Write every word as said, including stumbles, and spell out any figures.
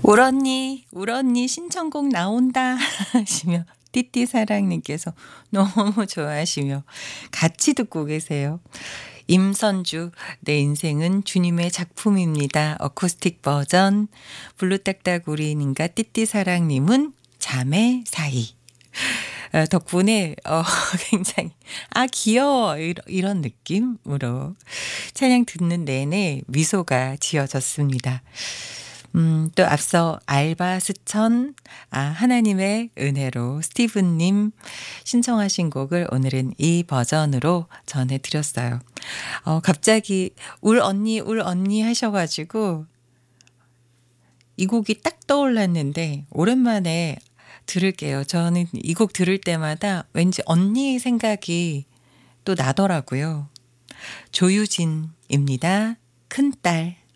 울언니, 울언니 신청곡 나온다 하시며 띠띠사랑님께서 너무 좋아하시며 같이 듣고 계세요. 임선주, 내 인생은 주님의 작품입니다. 어쿠스틱 버전. 블루딱딱우리님과 띠띠사랑님은 잠의 사이. 어, 덕분에 어, 굉장히 아 귀여워 이런, 이런 느낌으로 찬양 듣는 내내 미소가 지어졌습니다. 음, 또 앞서 알바 스천, 아, 하나님의 은혜로 스티븐님 신청하신 곡을 오늘은 이 버전으로 전해드렸어요. 어, 갑자기 울 언니, 울 언니 하셔가지고 이 곡이 딱 떠올랐는데 오랜만에 들을게요. 저는 이 곡 들을 때마다 왠지 언니 생각이 또 나더라고요. 조유진입니다. 큰딸.